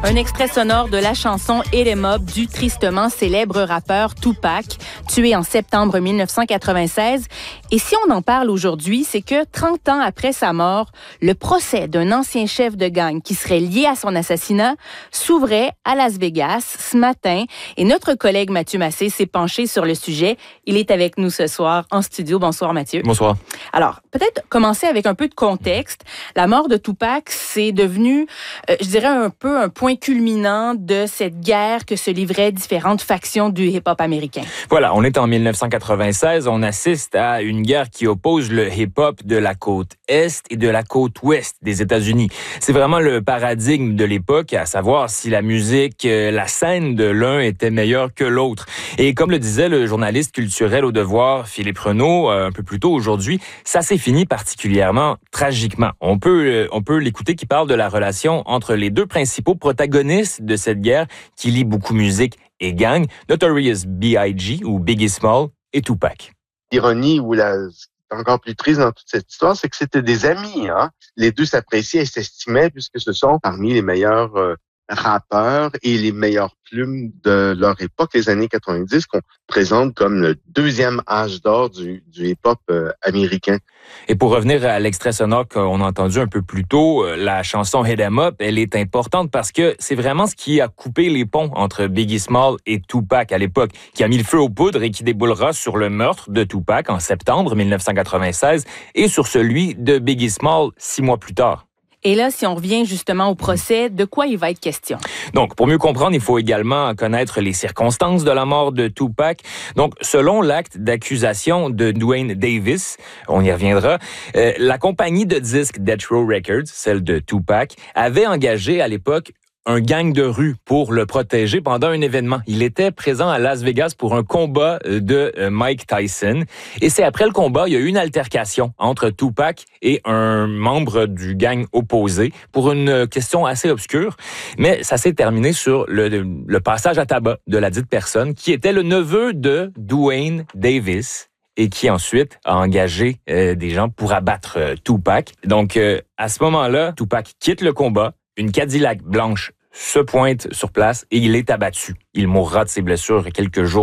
Un extrait sonore de la chanson Hit 'Em Up du tristement célèbre rappeur Tupac, tué en septembre 1996. Et si on en parle aujourd'hui, c'est que 30 ans après sa mort, le procès d'un ancien chef de gang qui serait lié à son assassinat s'ouvrait à Las Vegas ce matin. Et notre collègue Mathieu Massé s'est penché sur le sujet. Il est avec nous ce soir en studio. Bonsoir Mathieu. Bonsoir. Alors, peut-être commencer avec un peu de contexte. La mort de Tupac, c'est devenu, je dirais, un peu un point culminant de cette guerre que se livraient différentes factions du hip-hop américain. Voilà, on est en 1996. On assiste à une guerre qui oppose le hip-hop de la côte Est et de la côte Ouest des États-Unis. C'est vraiment le paradigme de l'époque, à savoir si la musique, la scène de l'un était meilleure que l'autre. Et comme le disait le journaliste culturel au Devoir, Philippe Renaud, un peu plus tôt aujourd'hui, ça s'est fini particulièrement tragiquement. On peut l'écouter qui parle de la relation entre les deux principaux protagonistes de cette guerre qui lie beaucoup musique et gang, Notorious B.I.G. ou Biggie Small et Tupac. L'ironie ou encore plus triste dans toute cette histoire, c'est que c'était des amis. Hein? Les deux s'appréciaient et s'estimaient puisque ce sont parmi les meilleurs rappeurs et les meilleures plumes de leur époque, les années 90, qu'on présente comme le deuxième âge d'or du hip-hop américain. Et pour revenir à l'extrait sonore qu'on a entendu un peu plus tôt, la chanson Hit 'Em Up, elle est importante parce que c'est vraiment ce qui a coupé les ponts entre Biggie Small et Tupac à l'époque, qui a mis le feu aux poudres et qui déboulera sur le meurtre de Tupac en septembre 1996 et sur celui de Biggie Small 6 mois plus tard. Et là, si on revient justement au procès, de quoi il va être question? Donc, pour mieux comprendre, il faut également connaître les circonstances de la mort de Tupac. Donc, selon l'acte d'accusation de Duane Davis, on y reviendra, la compagnie de disques Death Row Records, celle de Tupac, avait engagé à l'époque un gang de rue pour le protéger pendant un événement. Il était présent à Las Vegas pour un combat de Mike Tyson. Et c'est après le combat, il y a eu une altercation entre Tupac et un membre du gang opposé pour une question assez obscure. Mais ça s'est terminé sur le passage à tabac de la dite personne qui était le neveu de Duane Davis et qui ensuite a engagé des gens pour abattre Tupac. Donc, à ce moment-là, Tupac quitte le combat. Une Cadillac blanche se pointe sur place et il est abattu. Il mourra de ses blessures quelques jours